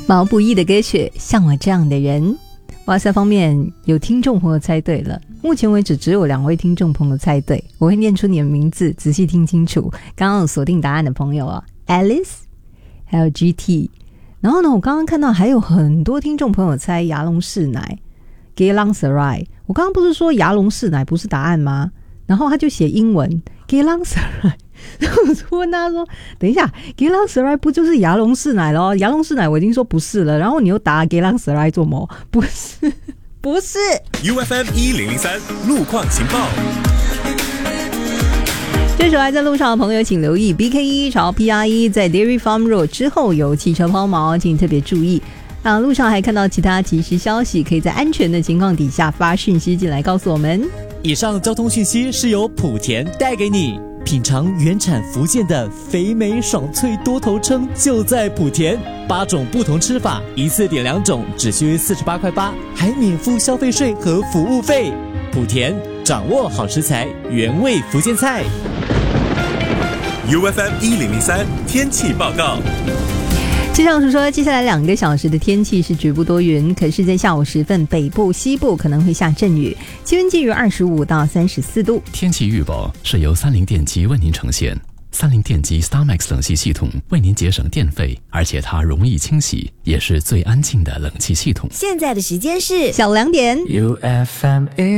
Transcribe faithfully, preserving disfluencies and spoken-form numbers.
毛不易的歌曲《像我这样的人》。哇塞，方面有听众朋友猜对了，目前为止只有两位听众朋友猜对，我会念出你的名字，仔细听清楚。刚刚有锁定答案的朋友啊 Alice 还有 G T。 然后呢，我刚刚看到还有很多听众朋友猜牙龙士奶 Geylang Serai。 我刚刚不是说牙龙士奶不是答案吗？然后他就写英文 Geylang Serai，然后我就问他说等一下 Geylang Serai 不就是牙龙士奶咯？牙龙士奶我已经说不是了，然后你又答 Geylang Serai 做么？不是不是 U F M 一零零三路况情报。 这时候还在路上的朋友请留意 B K 一 朝 P R 一 在 Dairy Farm Road 之后有汽车抛锚，请特别注意。啊，路上还看到其他即时消息，可以在安全的情况底下发讯息进来告诉我们。 以上交通讯息是由莆田带给你，品尝原产福建的肥美爽脆多头称就在莆田，八种不同吃法，一次点两种，只需四十八块八，还免付消费税和服务费。莆田掌握好食材，原味福建菜。 U F M 一零零三天气报告。 气象署说，接下来两个小时的天气是局部多云，可是在下午时分北部西部可能会下阵雨，气温介于二十五到三十四度。 天气预报是由三菱电机为您呈现。三菱电机 StarMax 冷气系统为您节省电费，而且它容易清洗，也是最安静的冷气系统。 现在的时间是小两点。 U F M